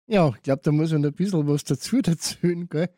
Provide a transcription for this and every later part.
Ja, ich glaube, da muss man ein bisschen was dazu erzählen, gell?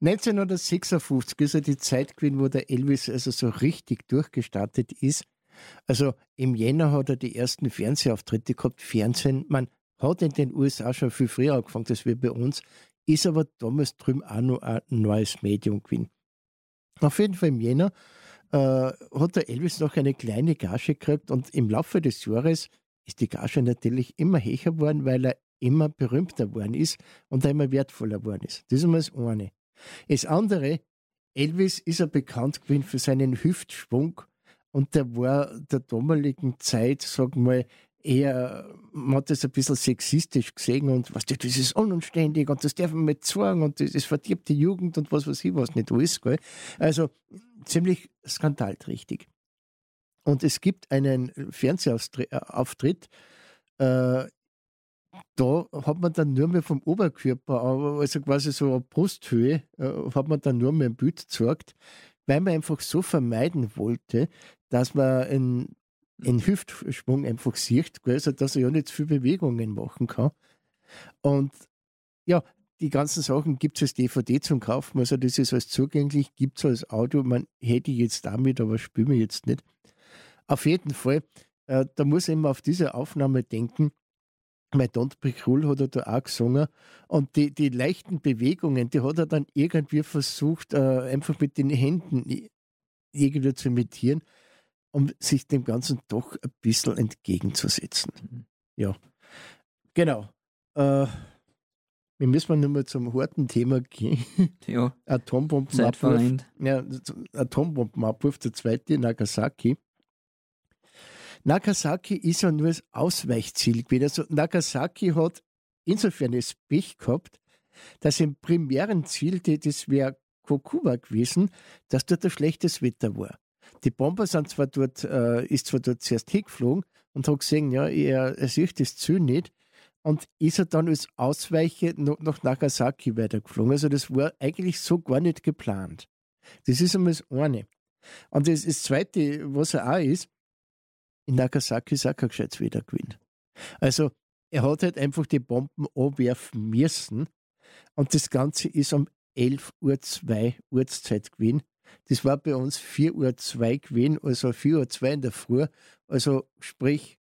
1956 ist ja die Zeit gewesen, wo der Elvis also so richtig durchgestartet ist. Also im Jänner hat er die ersten Fernsehauftritte gehabt. Fernsehen, man hat in den USA schon viel früher angefangen, das wie bei uns, ist aber damals drüben auch noch ein neues Medium gewesen. Auf jeden Fall im Jänner hat der Elvis noch eine kleine Gage gekriegt und im Laufe des Jahres ist die Gage natürlich immer höher geworden, weil er immer berühmter geworden ist und er immer wertvoller geworden ist. Das ist einmal das eine. Das andere, Elvis ist ja bekannt gewesen für seinen Hüftschwung und der war der damaligen Zeit, sagen wir mal, eher, man hat das ein bisschen sexistisch gesehen und was das ist unanständig und das darf man nicht sagen und das verdirbt die Jugend und was weiß ich, was nicht alles. Gell? Also ziemlich skandalträchtig. Und es gibt einen Fernsehauftritt, äh, da hat man dann nur mehr vom Oberkörper, also quasi so auf Brusthöhe, hat man dann nur mehr ein Bild gezeigt, weil man einfach so vermeiden wollte, dass man einen Hüftschwung einfach sieht, also dass er ja nicht viel Bewegungen machen kann. Und ja, die ganzen Sachen gibt es als DVD zum Kaufen, also das ist alles zugänglich, gibt es als Audio, man hätte ich jetzt damit, aber spielen wir jetzt nicht. Auf jeden Fall, da muss ich immer auf diese Aufnahme denken, weil Don't Be Cruel hat er da auch gesungen und die leichten Bewegungen, die hat er dann irgendwie versucht, einfach mit den Händen irgendwie zu imitieren, um sich dem Ganzen doch ein bisschen entgegenzusetzen. Ja, genau. Wir müssen nur mal zum harten Thema gehen. Ja, Atombombenabwurf. Ja, Atombombenabwurf, der zweite, Nagasaki. Nagasaki ist ja nur das Ausweichziel gewesen. Also Nagasaki hat insofern das Pech gehabt, dass im primären Ziel, das wäre Kokuba gewesen, dass dort ein schlechtes Wetter war. Die Bomber ist zwar dort zuerst hingeflogen und hat gesehen, ja, er sieht das Ziel nicht und ist er dann als Ausweiche nach Nagasaki weitergeflogen. Also das war eigentlich so gar nicht geplant. Das ist einmal das eine. Und das Zweite, was er auch ist, in Nagasaki ist auch kein gescheites Wetter gewesen. Also er hat halt einfach die Bomben abwerfen müssen und das Ganze ist um 11:02 Uhr Uhrzeit gewesen. Das war bei uns 4:02 Uhr gewesen, also 4:02 Uhr in der Früh, also sprich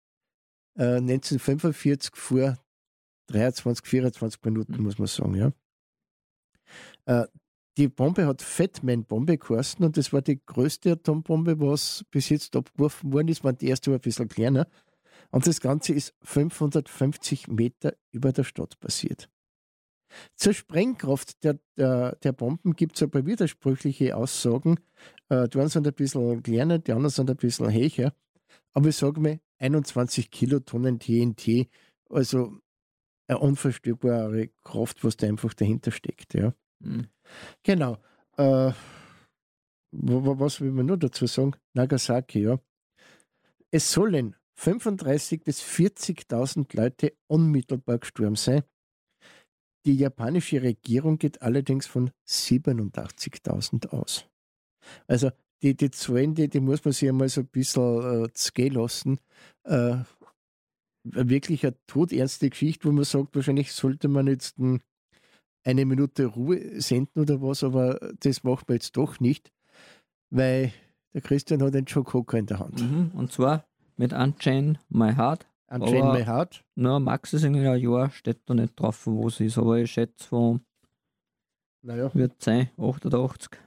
1945 vor 23, 24 Minuten, muss man sagen. Ja. Die Bombe hat Fatman-Bombe geheißen und das war die größte Atombombe, was bis jetzt abgeworfen worden ist. Die erste war ein bisschen kleiner. Und das Ganze ist 550 Meter über der Stadt passiert. Zur Sprengkraft der Bomben gibt es aber widersprüchliche Aussagen. Die einen sind ein bisschen kleiner, die anderen sind ein bisschen höher. Aber ich sage mal, 21 Kilotonnen TNT, also eine unvorstellbare Kraft, was da einfach dahinter steckt. Ja. Genau. Was will man nur dazu sagen? Nagasaki, ja. Es sollen 35.000 bis 40.000 Leute unmittelbar gestorben sein. Die japanische Regierung geht allerdings von 87.000 aus. Also die Zahlen, die muss man sich einmal so ein bisschen gehen lassen. Wirklich eine todernste Geschichte, wo man sagt, wahrscheinlich sollte man jetzt eine Minute Ruhe senden oder was, aber das macht man jetzt doch nicht, weil der Christian hat einen Schokoka in der Hand. Und zwar mit Unchain My Heart. Unchain My Heart. Nur Maxis in ein Jahr steht da nicht drauf, wo es ist, aber ich schätze, wird sein 88.